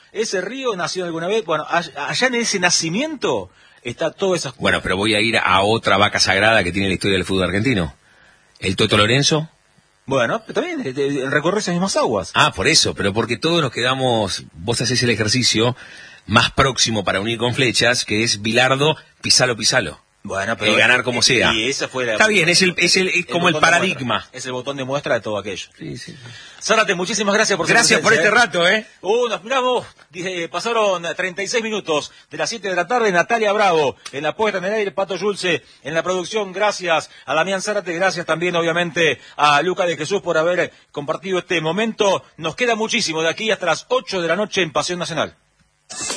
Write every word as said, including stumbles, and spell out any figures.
ese río nació alguna vez, bueno, allá en ese nacimiento está todo eso. Bueno, pero voy a ir a otra vaca sagrada que tiene la historia del fútbol argentino. ¿El Toto Lorenzo? Bueno, también recorre esas mismas aguas. Ah, por eso, pero porque todos nos quedamos, vos hacés el ejercicio más próximo para unir con flechas, que es Bilardo, pisalo, pisalo. Bueno, pero el ganar como sea. Y esa fue la, Está bien, es el es el es el como el paradigma. Es el botón de muestra de todo aquello. Sí, sí. Zárate, muchísimas gracias por Gracias por este ¿eh? rato, ¿eh? Uh, nos miramos, dije, pasaron treinta y seis minutos de las siete de la tarde. Natalia Bravo en la puesta en el aire, Pato Yulce en la producción. Gracias a Damián Zárate, gracias también obviamente a Luca de Jesús por haber compartido este momento. Nos queda muchísimo de aquí hasta las ocho de la noche en Pasión Nacional.